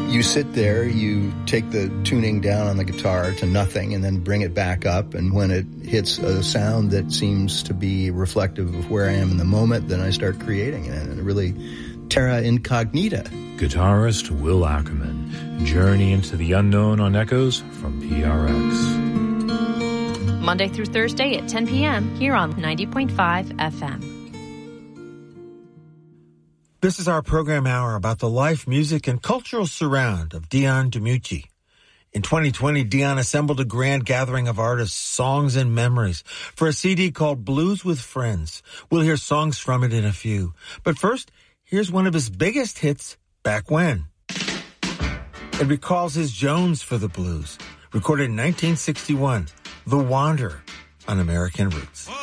You sit there, you take the tuning down on the guitar to nothing and then bring it back up. And when it hits a sound that seems to be reflective of where I am in the moment, then I start creating it. And really terra incognita. Guitarist Will Ackerman. Journey into the unknown on Echoes from PRX. Monday through Thursday at 10 p.m. here on 90.5 FM. This is our program hour about the life, music, and cultural surround of Dion DiMucci. In 2020, Dion assembled a grand gathering of artists, songs, and memories for a CD called Blues with Friends. We'll hear songs from it in a few. But first, here's one of his biggest hits, Back When. It recalls his Jones for the blues, recorded in 1961, The Wanderer on American Roots.